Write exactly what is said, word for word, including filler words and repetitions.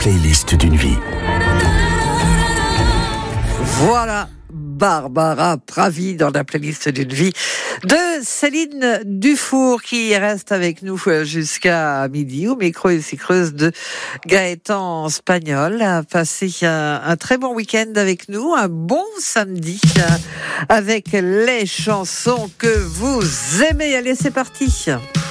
playlist d'une vie. Voilà, Barbara Pravi dans la playlist d'une vie de Céline Dufour qui reste avec nous jusqu'à midi au micro et creuse de Gaëtan Spagnol. A passé un, un très bon week-end avec nous, un bon samedi avec les chansons que vous aimez. Allez, c'est parti.